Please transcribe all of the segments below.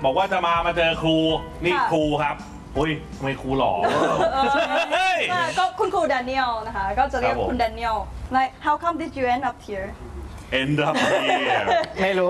บอกว่าจะมาเจอครูนี่ครูครับอุ้ยทำไมครูหล่อก็คุณครูแดเนียลนะคะก็จะเรียกคุณแดเนียล like how come did you end up here end up here ไม่รู้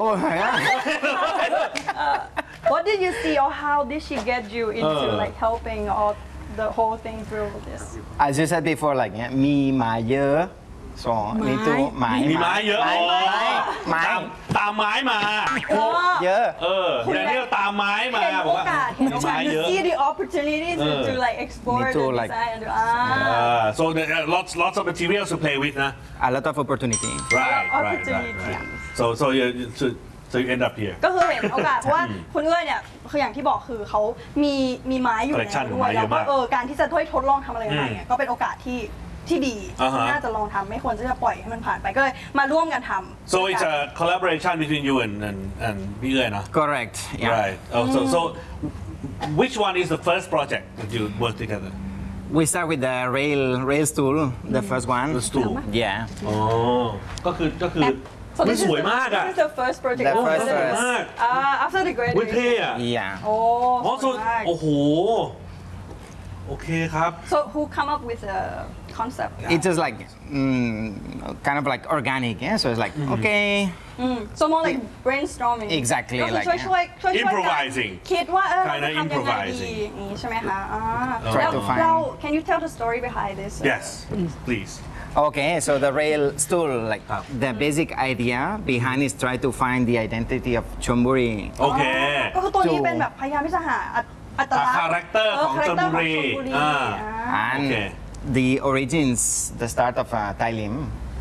what did you see or how did she get you into like helping all the whole thing through this as you said before like มีหมาเยอะso นี่ตัวมีไม้เยอะไม้ตามไม้มาเยอะแดเนียลตามไม้มาเห็นโอกาสyou see the opportunity to like explore the design so lots of materials to play with นะ a lot of opportunity right so you end up here ก็คือเห็นโอกาสเพราะว่าคุณเอื้อยเนี่ยคืออย่างที่บอกคือเขามีไม้อยู่แล้วด้วยแล้วก็การที่จะทดลองทำอะไรใหม่ก็เป็นโอกาสที่ดีน่าจะลองทำไม่ควรจะปล่อยให้มันผ่านไปก็เลยมาร่วมกันทำ so it's a collaboration between you and พี่เอื้อยนะ correct right so which one is the first project that you work together we start with the rail stool the first one the stool yeah ก็คือมันสวยมากอะ This is the first project สวยมาก after the เท่ graduation อะ yeah โอ้โหโอเคครับ so who come up with the concept it's just like kind of like organic yeah so it's like okay so more like brainstorming exactly ก็คือช่วย improvising คิดว่าเราจะทำยังไงดีนี้ใช่ไหมคะเรา can you tell the story behind this yes please okay so the rail stool like the basic idea behind is try to find the identity of Chonburi โอเคก็คือตัวนี้เป็นแบบพยายามที่จะหาอัตลักษณ์คาแรคเตอร์ของชลบุรี and the origins the start of Thai Lim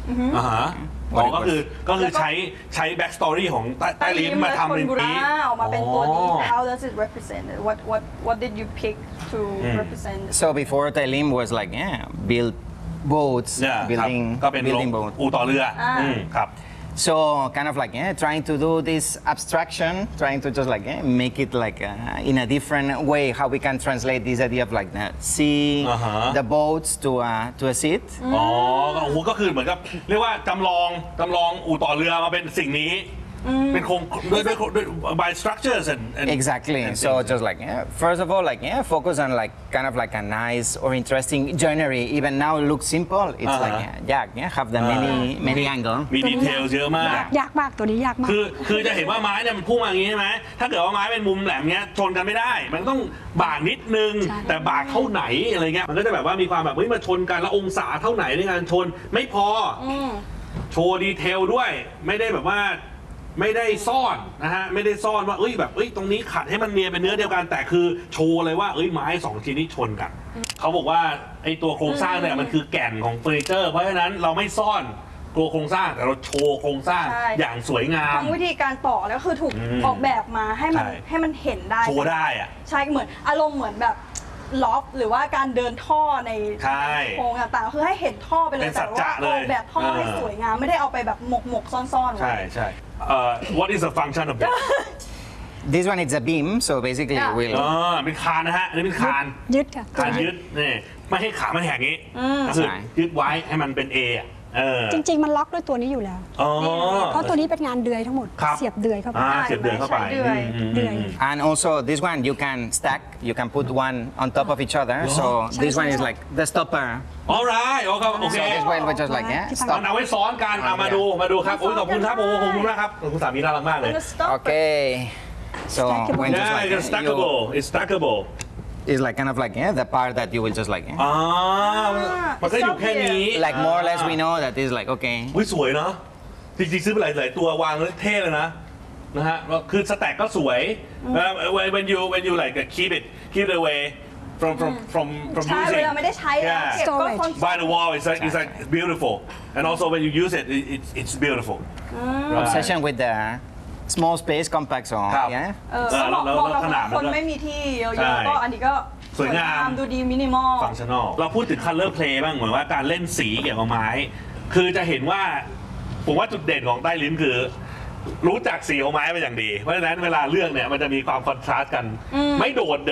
ก็คือใช้ back story ของใต้ลิ้มมาทำเป็นปีออกมาเป็นตัวนี้ how does it represent what did you pick to represent so before Thai Lim was like build boats building ก็เป็น boats อู่ต่อเรือครับ so kind of like trying to do this abstraction trying to just like make it like in a different way how we can translate this idea of like sea the boats to a seat ก็คือเหมือนกับเรียกว่าจำลองอู่ต่อเรือมาเป็นสิ่งนี้เป็นโครงด้วย by structures and exactly so just like first of all like focus on like kind of like a nice or interesting joinery even now it looks simple it's like have the many angle มีดีเทลเยอะมากยากมากตัวนี้ยากมากคือจะเห็นว่าไม้เนี่ยมันพุ่งมาอย่างนี้ใช่ไหมถ้าเกิดว่าไม้เป็นมุมแหลมเงี้ยชนกันไม่ได้มันต้องบากนิดนึงแต่บากเท่าไหนอะไรเงี้ยมันก็จะแบบว่ามีความแบบมาชนกันแล้วองศาเท่าไหนในการชนไม่พอโชว์ดีเทลด้วยไม่ได้แบบว่าไม่ได้ซ่อนนะฮะไม่ได้ซ่อนว่าแบบตรงนี้ขัดให้มันเนียนเป็นเนื้อเดียวกันแต่คือโชว์เลยว่าไม้2ชิ้นนี้ชนกันเขาบอกว่าไอ้ตัวโครงสร้างเนี่ยมันคือแก่นของเฟอร์นิเจอร์เพราะฉะนั้นเราไม่ซ่อนตัวโครงสร้างแต่เราโชว์โครงสร้างอย่างสวยงามทั้งวิธีการต่อแล้วคือถูกออกแบบมาให้มันเห็นได้โชว์ได้อะใช่เหมือนอารมณ์เหมือนแบบล็อกหรือว่าการเดินท่อในโครงต่างๆคือให้เห็นท่อไปเลยแต่ว่าออกแบบท่อให้สวยงามไม่ได้เอาไปแบบหมกซ่อนๆใช่what is the function of that this one is a beam so basically will เป็นคานนะฮะอันนี้เป็นคานยึดค่ะคานยึดนี่ไม่ให้ขามันแหกงี้คือยึดไว้ให้มันเป็น A จริงๆมันล็อกด้วยตัวนี้อยู่แล้วเพราะตัวนี้เป็นงานเดือยทั้งหมดเสียบเดือยเข้าไปเสียบเดือยเข้าไปเดือย and also this one you can stack you can put one on top of each other so this one is like the stopper alright โอเค so this one was just like เอาไว้ซ้อนกันมาดูครับขอบคุณครับขอบคุณมากครับคุณสามีน่ารักมากเลย okay so when just like it's stackable is like kind of like the part that you will just like มันก็อยู่แค่นี้ like more or less we know that is like okay สวยเนาะจริงๆซื้อไปหลายตัววางแล้วเท่เลยนะฮะคือสแต็กก็สวย when you like keep it away from using เวลาไม่ได้ใช้ by the wall it's like beautiful and also when you use it it's beautiful obsession with the small space compact แล้วขนาดคนไม่มีที่เยอะๆก็อันนี้ก็สวยงามดูดีมินิมอลฟังชั่นอลเราพูดถึง color play บ้างเหมือนว่าการเล่นสีเกี่ยวกับไม้คือจะเห็นว่าผมว่าจุดเด่นของใต้ลิ้มคือรู้จักสีของไม้เป็นอย่างดีเพราะฉะนั้นเวลาเลือกเนี่ยมันจะมีความคอนทราสต์กันไม่โดด